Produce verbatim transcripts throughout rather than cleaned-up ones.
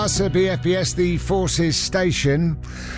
B F B S, the Forces Station.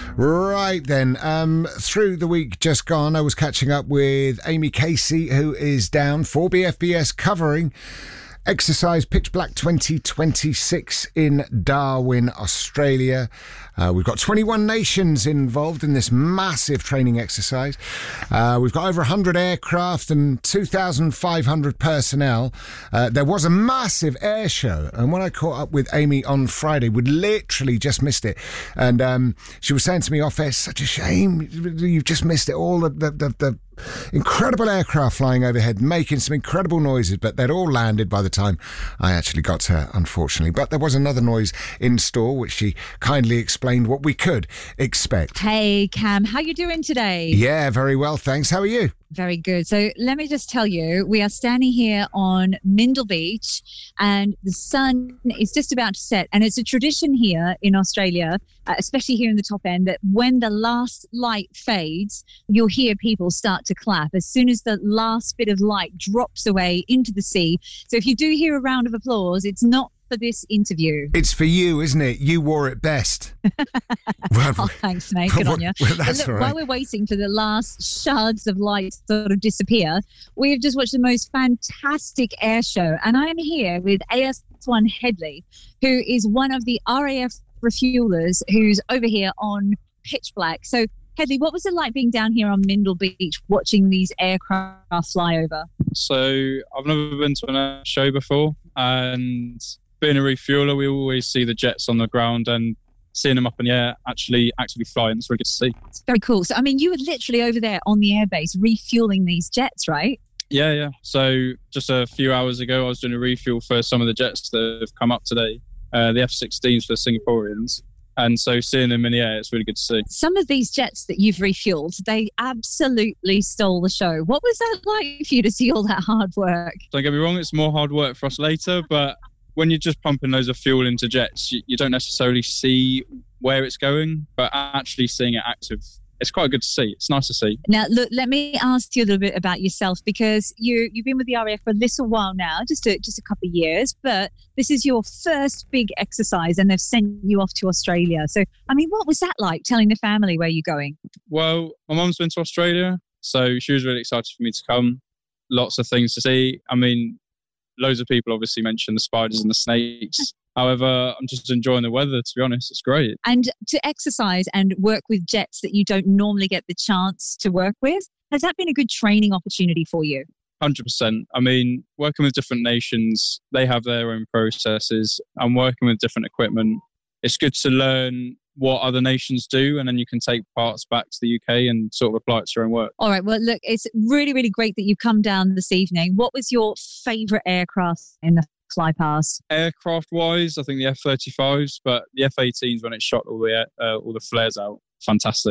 Right then, um, through the week just gone, I was catching up with Amy Casey, who is down for B F B S covering Exercise Pitch Black twenty twenty-six in Darwin, Australia. Uh, we've got twenty-one nations involved in this massive training exercise. Uh, we've got over one hundred aircraft and two thousand five hundred personnel. Uh, there was a massive air show, and when I caught up with Amy on Friday, we'd literally just missed it. And um, she was saying to me off air, "It's such a shame, you've just missed it. All the, the, the, the incredible aircraft flying overhead, making some incredible noises, but they'd all landed by the time I actually got to her, unfortunately. But there was another noise in store, which she kindly explained what we could expect." Hey, Cam, how you doing today? Yeah, very well, thanks. How are you? Very good. So let me just tell you, we are standing here on Mindle Beach and the sun is just about to set. And it's a tradition here in Australia, uh, especially here in the top end, that when the last light fades, you'll hear people start to clap as soon as the last bit of light drops away into the sea. So if you do hear a round of applause, it's not for this interview. It's for you, isn't it? You wore it best. well, oh, thanks, mate. Good well, on you. Well, that's look, all right. While we're waiting for the last shards of light sort of disappear, we have just watched the most fantastic air show. And I'm here with A S one Headley, who is one of the R A F refuelers who's over here on Pitch Black. So, Headley, what was it like being down here on Mindle Beach watching these aircraft fly over? So, I've never been to an air show before, and being a refueler, we always see the jets on the ground, and seeing them up in the air actually actually flying, it's really good to see. It's very cool. So, I mean, you were literally over there on the airbase refueling these jets, right? Yeah, yeah. So just a few hours ago, I was doing a refuel for some of the jets that have come up today, uh, the F sixteens for the Singaporeans. And so seeing them in the air, it's really good to see. Some of these jets that you've refueled, they absolutely stole the show. What was that like for you to see all that hard work? Don't get me wrong, it's more hard work for us later, but when you're just pumping loads of fuel into jets, you, you don't necessarily see where it's going, but actually seeing it active, it's quite good to see. It's nice to see. Now, look, let me ask you a little bit about yourself, because you, you've been with the R A F for a little while now, just a, just a couple of years, but this is your first big exercise and they've sent you off to Australia. So, I mean, what was that like, telling the family where you're going? Well, my mum's been to Australia, so she was really excited for me to come. Lots of things to see. I mean, loads of people obviously mention the spiders and the snakes. However, I'm just enjoying the weather, to be honest. It's great. And to exercise and work with jets that you don't normally get the chance to work with, has that been a good training opportunity for you? one hundred percent. I mean, working with different nations, they have their own processes. I'm working with different equipment. It's good to learn what other nations do, and then you can take parts back to the U K and sort of apply it to your own work. All right. Well, look, it's really, really great that you come down this evening. What was your favourite aircraft in the fly past? Aircraft-wise, I think the F thirty-fives, but the F eighteens, when it shot all the uh, all the flares out, fantastic.